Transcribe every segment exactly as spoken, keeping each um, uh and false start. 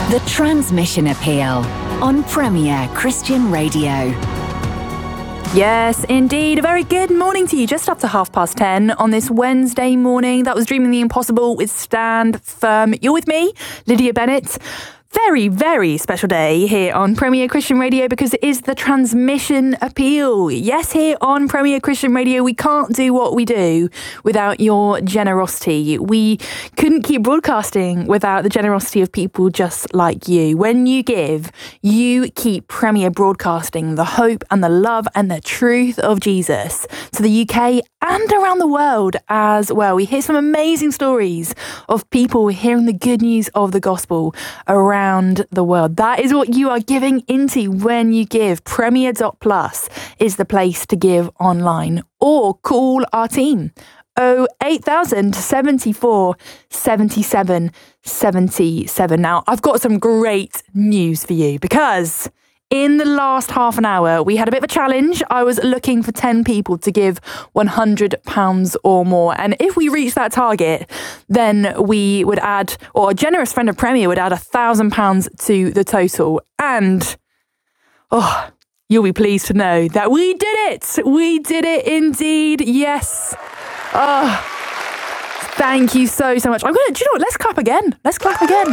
The Transmission Appeal on Premier Christian Radio. Yes, indeed. A very good morning to you, just after half past ten on this Wednesday morning. That was Dreaming the Impossible with Stand Firm. You're with me, Lydia Bennett. Very, very special day here on Premier Christian Radio because it is the Transmission Appeal. Yes, here on Premier Christian Radio, we can't do what we do without your generosity. We couldn't keep broadcasting without the generosity of people just like you. When you give, you keep Premier broadcasting the hope and the love and the truth of Jesus to the U K and around the world as well. We hear some amazing stories of people hearing the good news of the gospel around around the world. That is what you are giving into when you give. Premier dot plus is the place to give online, or call our team oh eight thousand, seventy-four, seventy-seven, seventy-seven. Now, I've got some great news for you because in the last half an hour, we had a bit of a challenge. I was looking for ten people to give one hundred pounds or more. And if we reach that target, then we would add, or a generous friend of Premier would add one thousand pounds to the total. And, oh, you'll be pleased to know that we did it. We did it indeed. Yes. Oh, thank you so, so much. I'm going to, do you know what? Let's clap again. Let's clap again.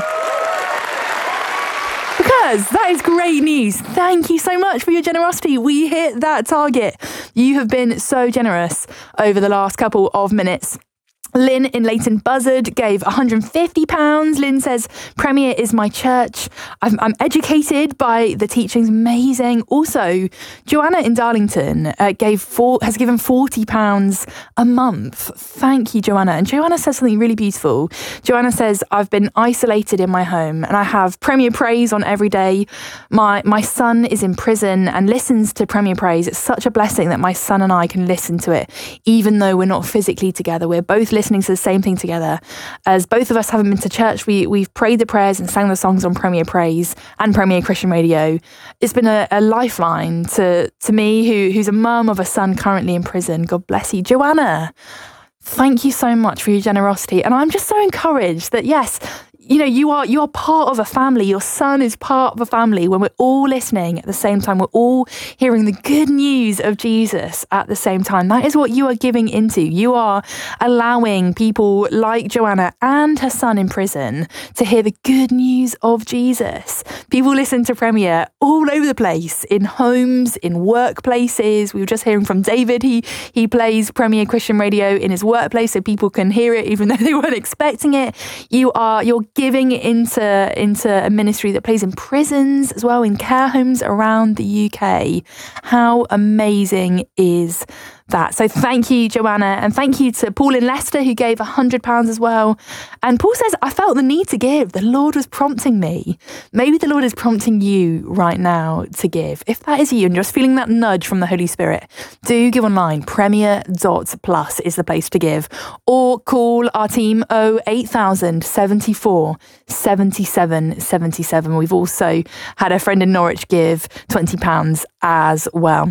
Because that is great news. Thank you so much for your generosity. We hit that target. You have been so generous over the last couple of minutes. Lynn in Leighton Buzzard gave one hundred fifty pounds. Lynn says, Premier is my church. I'm, I'm educated by the teachings. Amazing. Also, Joanna in Darlington uh, gave four, has given forty pounds a month. Thank you, Joanna. And Joanna says something really beautiful. Joanna says, I've been isolated in my home and I have Premier Praise on every day. My, my son is in prison and listens to Premier Praise. It's such a blessing that my son and I can listen to it, even though we're not physically together. We're both listening to the same thing together. As both of us haven't been to church, we, we've prayed the prayers and sang the songs on Premier Praise and Premier Christian Radio. It's been a, a lifeline to, to me, who who's a mum of a son currently in prison. God bless you. Joanna, thank you so much for your generosity. And I'm just so encouraged that, yes, you know, you are you are part of a family. Your son is part of a family. When we're all listening at the same time, we're all hearing the good news of Jesus at the same time. That is what you are giving into. You are allowing people like Joanna and her son in prison to hear the good news of Jesus. People listen to Premier all over the place, in homes, in workplaces. We were just hearing from David. He he plays Premier Christian Radio in his workplace so people can hear it even though they weren't expecting it. You are you're giving into into a ministry that plays in prisons as well, in care homes around the U K. How amazing is that? So thank you, Joanna, and thank you to Paul in Leicester who gave one hundred pounds as well. And Paul says, I felt the need to give. The Lord was prompting me. Maybe the Lord is prompting you right now to give. If that is you and you're just feeling that nudge from the Holy Spirit, do give online. Premier dot plus is the place to give. Or call our team oh eight thousand, seventy-four, seventy-seven, seventy-seven. We've also had a friend in Norwich give twenty pounds as well.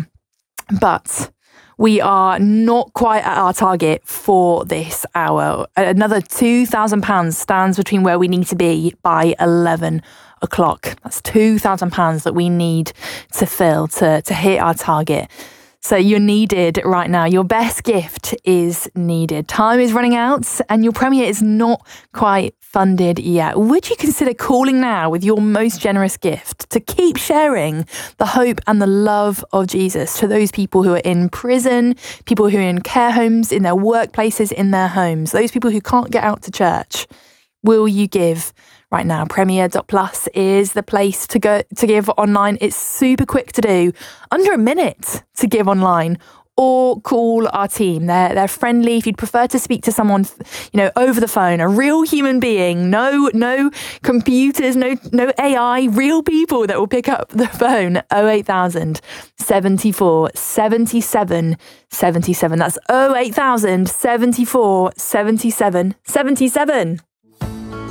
But we are not quite at our target for this hour. Another two thousand pounds stands between where we need to be by eleven o'clock. That's two thousand pounds that we need to fill to, to hit our target. So you're needed right now. Your best gift is needed. Time is running out and your Premier is not quite funded yet. Would you consider calling now with your most generous gift to keep sharing the hope and the love of Jesus to those people who are in prison, people who are in care homes, in their workplaces, in their homes, those people who can't get out to church? Will you give right now? Premier dot plus is the place to go to give online. It's super quick to do, under a minute to give online, or call our team. They're they're friendly. If you'd prefer to speak to someone, you know, over the phone, a real human being, no no computers, no no A I, real people that will pick up the phone. oh eight thousand, seventy-four, seventy-seven, seventy-seven. That's oh eight thousand, seventy-four, seventy-seven, seventy-seven.